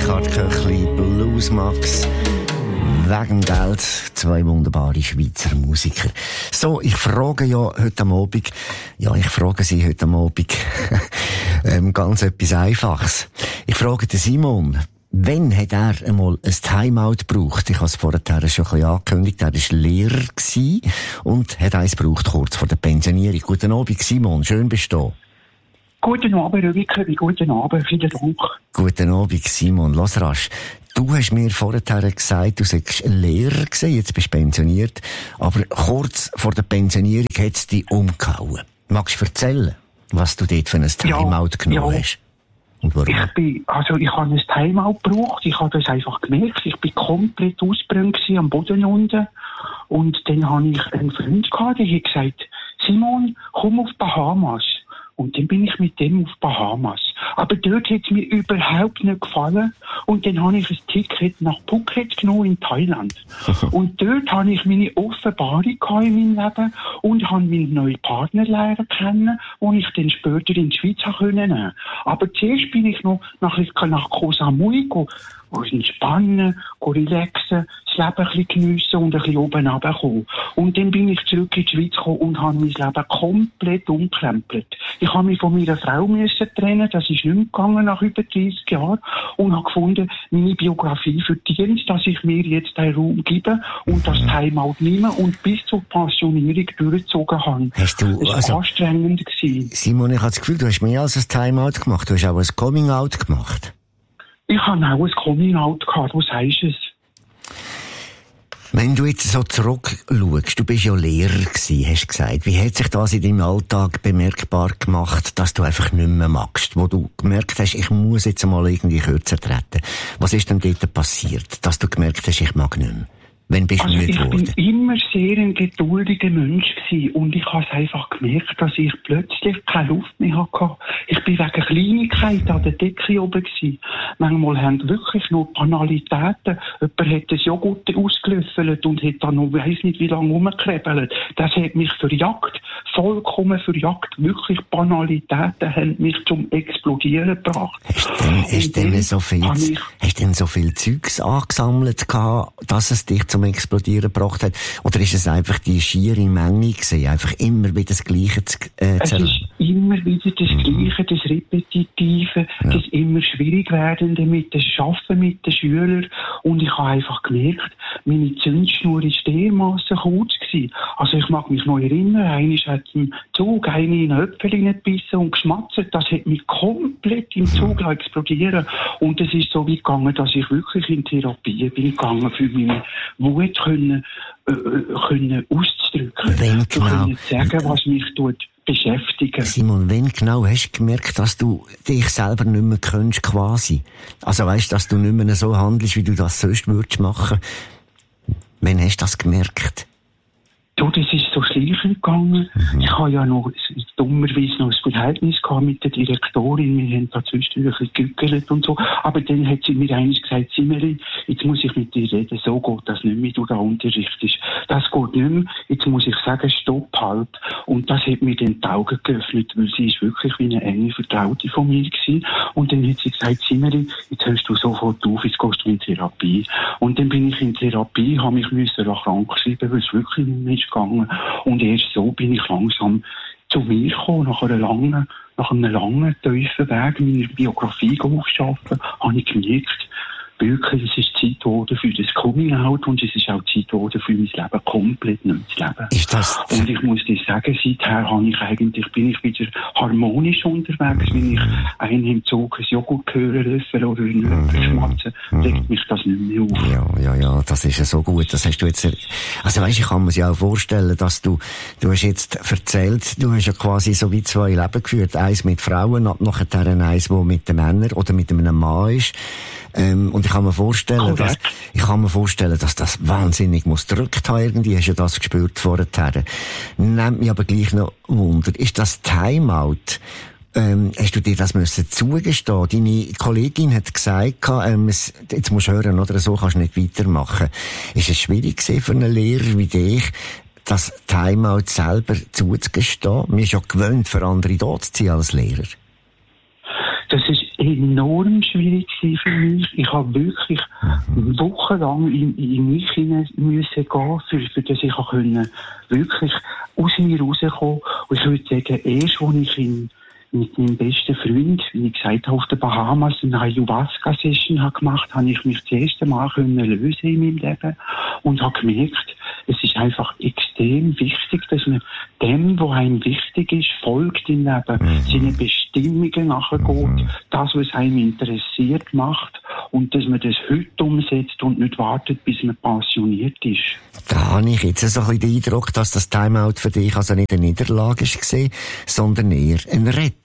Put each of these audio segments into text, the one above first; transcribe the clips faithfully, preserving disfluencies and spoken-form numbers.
Richard Köchli, Bluesmax. Wegen Geld, zwei wunderbare Schweizer Musiker. So, ich frage ja heute am Abend, ja, ich frage Sie heute am Abend, ähm, ganz etwas Einfaches. Ich frage den Simon, wann hat er einmal ein Timeout gebraucht? Ich habe es vorher schon ein bisschen angekündigt, er war Lehrer gewesen und hat eins gebraucht kurz vor der Pensionierung. Guten Abend, Simon, schön bist du. Guten Abend, Rübike, guten Abend, vielen Dank. Guten Abend, Simon, lass rasch. Du hast mir vorher gesagt, du seist Lehrer gewesen, jetzt bist du pensioniert, aber kurz vor der Pensionierung hat es dich umgehauen. Magst du erzählen, was du dort für ein Timeout ja, genommen ja. hast? Und warum? Ich bin, also ich habe ein Timeout gebraucht, ich habe das einfach gemerkt, ich bin komplett ausgebrannt am Boden unten und dann habe ich einen Freund gehabt, der hat gesagt, Simon, komm auf Bahamas. Und dann bin ich mit dem auf Bahamas. Aber dort hat es mir überhaupt nicht gefallen. Und dann habe ich ein Ticket nach Phuket genommen in Thailand. Und dort habe ich meine Offenbarung in meinem Leben und habe meinen neuen Partner lernen kennen, den ich dann später in die Schweiz nehmen konnte. Aber zuerst bin ich noch nach, nach Koh Samui go, go entspannen, go relaxen, das Leben ein bisschen geniessen und ein bisschen oben runterkommen. Und dann bin ich zurück in die Schweiz gekommen und habe mein Leben komplett umgekrempelt. Ich habe mich von meiner Frau müssen trennen, das ist nicht mehr gegangen nach über dreißig Jahren und habe gefunden, meine Biografie verdient, dass ich mir jetzt den Raum gebe und das Timeout nehme und bis zur Pensionierung durchgezogen habe. Hast du, das war also, anstrengend gewesen. Simon, ich habe das Gefühl, du hast mehr als ein Timeout gemacht, du hast auch ein Coming-out gemacht. Ich habe auch ein Coming-out gehabt, wo sagst du es? Wenn du jetzt so zurückschaust, du bist ja Lehrer gewesen, hast gesagt. Wie hat sich das in deinem Alltag bemerkbar gemacht, dass du einfach nicht mehr magst? Wo du gemerkt hast, ich muss jetzt mal irgendwie kürzer treten. Was ist denn dort passiert, dass du gemerkt hast, ich mag nicht mehr? Wann bist du also müde ich geworden? bin immer sehr ein geduldiger Mensch gewesen und ich habe es einfach gemerkt, dass ich plötzlich keine Luft mehr hatte. Ich bin wegen Kleinigkeiten an der Decke oben gewesen. Manchmal haben wirklich noch Banalitäten. Jemand hat das Joghurt ausgelöffelt und hat dann noch weiss nicht wie lange rumgekrebelt. Das hat mich verjagt, vollkommen verjagt. Wirklich Banalitäten haben mich zum Explodieren gebracht. Hast du denn so viel, ich, hast denn so viel Zeugs angesammelt gehabt, dass es dich zum Explodieren gebracht hat? Oder ist es einfach die schiere Menge gewesen, einfach immer wieder das Gleiche zu äh, Es ist immer wieder das Gleiche, das Repetitive, ja. Das immer schwierig werdende mit dem Arbeiten mit den Schülern. Und ich habe einfach gemerkt, meine Zündschnur ist dermassen kurz gewesen. Also ich mag mich noch erinnern, einer hat im Zug eine in den Äpfel gebissen und geschmatzt. Das hat mich komplett im Zug mhm. explodieren. Und es ist so weit gegangen, dass ich wirklich in Therapie bin gegangen, für meine Wut können, äh, können auszudrücken. Wenn genau. Können sagen, was mich tut beschäftigen. Simon, wenn genau hast du gemerkt, dass du dich selber nicht mehr kennst, quasi? Also weißt, dass du nicht mehr so handelst, wie du das sonst würdest machen? Wann hast du das gemerkt? Du, das ist so schleichend gegangen. Mhm. Ich habe ja noch dummerweise noch ein Verhältnis gehabt mit der Direktorin. Wir haben da zwischendurch ein bisschen gegügelt und so. Aber dann hat sie mir eigentlich gesagt, Simmerli, jetzt muss ich mit dir reden. So geht das nicht mehr, wie du da unterrichtest. Das geht nicht mehr. Jetzt muss ich sagen, stopp halt. Und das hat mir dann die Augen geöffnet, weil sie ist wirklich wie eine enge Vertraute von mir gewesen. Und dann hat sie gesagt, Simmerli, jetzt hörst du sofort auf, jetzt gehst du in Therapie. Und dann bin ich in Therapie, habe mich müssen auch krank schreiben, weil es wirklich nicht mehr ist gegangen. Und erst so bin ich langsam zu mir gekommen, nach einer langen, nach einem langen, tiefen Weg, meine Biografie aufschaffen, habe ich gemerkt, wirklich, es ist Zeit geworden für das Coming-out und es ist auch Zeit geworden für mein Leben komplett neu zu leben. Ist das? Und ich muss dir sagen, seither habe ich eigentlich, bin ich wieder harmonisch unterwegs. Wenn ich einen im Zug ein Joghurt höre, löffeln oder einen Löffel schmatzen, regt mich das nicht mehr auf. Ja, ja, ja, das ist ja so gut. Das hast du jetzt, also weisst, ich kann mir ja auch vorstellen, dass du, du hast jetzt erzählt, du hast ja quasi so wie zwei Leben geführt. Eins mit Frauen, nachher eins, wo mit den Männern oder mit einem Mann ist. Ähm, und ich kann mir vorstellen, dass, ich kann mir vorstellen, dass das wahnsinnig muss drückt haben irgendwie. Hast du ja das gespürt vorher. Nimmt mich aber gleich noch Wunder. Ist das Timeout, ähm, hast du dir das müssen zugestehen? Deine Kollegin hat gesagt, ähm, es, jetzt musst du hören, oder so kannst du nicht weitermachen. Ist es schwierig gewesen für einen Lehrer wie dich, das Timeout selber zuzugestehen? Man ist ja gewöhnt, für andere da zu ziehen als Lehrer. Das ist enorm schwierig gewesen für mich. Ich habe wirklich mhm. wochenlang in, in mich hinein müssen gehen, für, für dass ich auch können, wirklich aus mir rauskommen. Und ich würde sagen, erst, als ich in, mit meinem besten Freund, wie ich gesagt habe, auf den Bahamas eine Ayahuasca-Session habe gemacht, habe ich mich das erste Mal können lösen in meinem Leben und habe gemerkt, es ist einfach extrem wichtig, dass man dem, was einem wichtig ist, folgt im Leben, mhm. seine Bestimmungen nachgeht, mhm. das, was einem interessiert, macht und dass man das heute umsetzt und nicht wartet, bis man pensioniert ist. Da habe ich jetzt so ein bisschen den Eindruck, dass das Timeout für dich also nicht eine Niederlage war, sondern eher eine Rettung.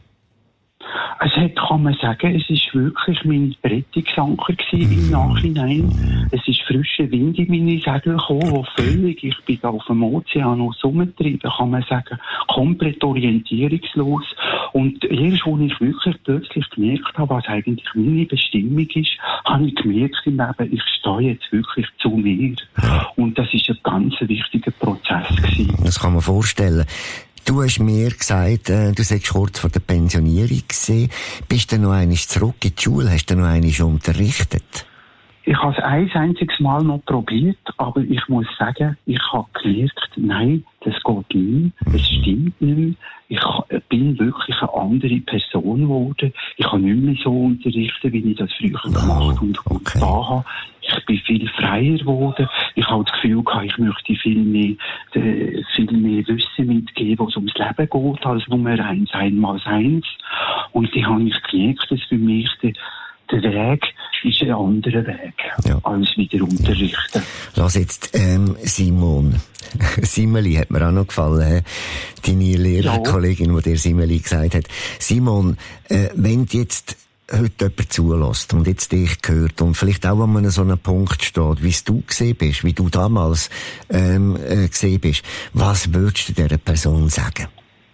Es hat, kann man sagen, es ist wirklich mein Rettungsanker gewesen im Nachhinein. Es ist frischer Wind in meine Segel gekommen, wo völlig, ich bin da auf dem Ozean rumgetrieben, kann man sagen, komplett orientierungslos. Und erst, als ich wirklich plötzlich gemerkt habe, was eigentlich meine Bestimmung ist, habe ich gemerkt im Leben, ich stehe jetzt wirklich zu mir. Und das ist ein ganz wichtiger Prozess gewesen. Das kann man vorstellen. Du hast mir gesagt, äh, du sagst kurz vor der Pensionierung gesehen. Bist du noch einmal zurück in die Schule? Hast du noch einmal unterrichtet? Ich habe es ein einziges Mal noch probiert, aber ich muss sagen, ich habe gemerkt, nein, das geht nicht, es stimmt nicht. Ich bin wirklich eine andere Person geworden. Ich habe nicht mehr so unterrichtet, wie ich das früher oh, gemacht und okay. da habe. Ich bin viel freier geworden. Ich habe das Gefühl gehabt, ich möchte viel mehr, äh, viel mehr Wissen mitgeben, was ums Leben geht, als nur eins, einmal eins. Und da habe ich gemerkt, dass für mich der, der Weg ist ein anderer Weg, ja. als wieder unterrichten. Lass jetzt, ähm, Simon. Simeli hat mir auch noch gefallen, he? Deine Lehrerkollegin, ja. die dir Simeli gesagt hat. Simon, äh, wenn du jetzt heute jemand zulässt und jetzt dich hört und vielleicht auch an einem so einem Punkt steht, wie es du gesehen bist, wie du damals ähm, äh, gesehen bist, was würdest du dieser Person sagen?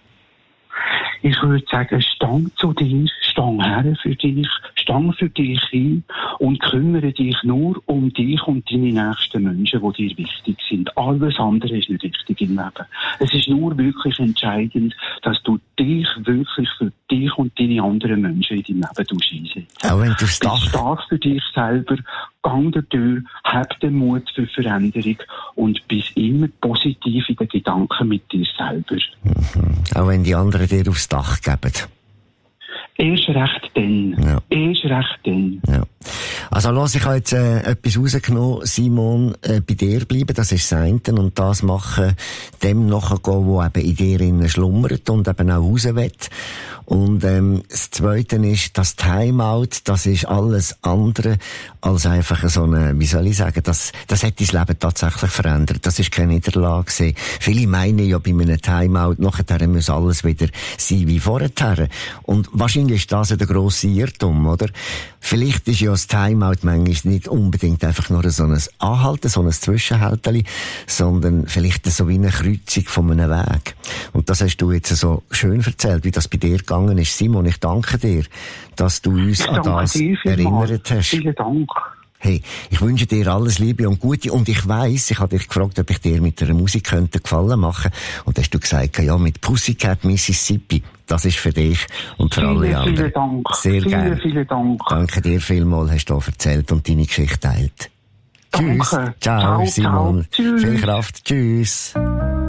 Ich würde sagen, stang zu dir, stang her für dich, stang für dich hin und kümmere dich nur um dich und deine nächsten Menschen, die dir wichtig sind. Alles andere ist nicht wichtig im Leben. Es ist nur wirklich entscheidend, dass du dich wirklich für dich und deine anderen Menschen in deinem Leben einsetzt. Auch wenn du es Bist stark für dich selber, gang der Tür, hab den Mut für Veränderung und bist immer positiv in den Gedanken mit dir selber. Mhm. Auch wenn die anderen dir aufs Dach geben. Erst recht dann. Ja. Erst recht dann. Ja. Also los, ich habe jetzt äh, etwas rausgenommen, Simon, äh, bei dir bleiben, das ist das eine, und das machen, dem nachgehen, wo eben in dir innen schlummert und eben auch raus will. Und ähm, das Zweite ist, das Timeout, das ist alles andere als einfach so eine, wie soll ich sagen, das, das hat dein Leben tatsächlich verändert. Das ist keine Niederlage gewesen. Viele meinen ja bei einem Timeout, nachher muss alles wieder sein wie vorher. Und wahrscheinlich ist das der grosse Irrtum, oder? Vielleicht ist ja das Timeout manchmal nicht unbedingt einfach nur so ein Anhalten, so ein Zwischenhalteli, sondern vielleicht so wie eine Kreuzung von einem Weg. Und das hast du jetzt so schön erzählt, wie das bei dir gegangen ist. Simon, ich danke dir, dass du uns an das erinnert hast. Vielen Dank. Hey, ich wünsche dir alles Liebe und Gute. Und ich weiss, ich habe dich gefragt, ob ich dir mit einer Musik könnte Gefallen machen. Und hast du gesagt, ja, mit Pussycat Mississippi. Das ist für dich und für vielen, alle anderen. Vielen Dank. Sehr vielen, gerne. Vielen Dank. Danke dir vielmals, hast du erzählt und deine Geschichte teilt. Danke. Tschüss. Ciao, ciao, Simon. Ciao. Tschüss. Viel Kraft. Tschüss.